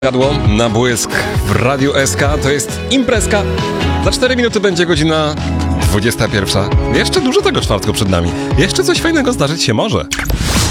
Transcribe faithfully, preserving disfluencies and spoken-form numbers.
Jadło na błysk w Radiu S K, to jest imprezka. Za cztery minuty będzie godzina dwudziesta pierwsza. Jeszcze dużo tego czwartku przed nami. Jeszcze coś fajnego zdarzyć się może.